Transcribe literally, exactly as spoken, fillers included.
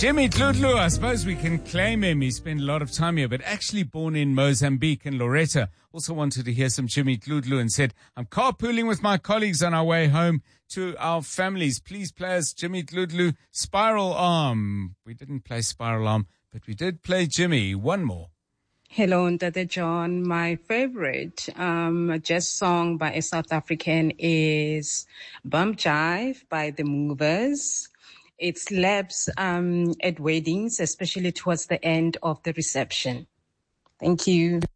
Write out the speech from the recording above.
Jimmy Dludlu, I suppose we can claim him. He spent a lot of time here, but actually born in Mozambique. And Loretta also wanted to hear some Jimmy Dludlu and said, I'm carpooling with my colleagues on our way home to our families. Please play us Jimmy Dludlu, Spiral Arm. We didn't play Spiral Arm, but we did play Jimmy. One more. Hello, Ndade John. My favorite um, jazz song by a South African is Bump Jive by The Movers. It slaps um, at weddings, especially towards the end of the reception. Thank you.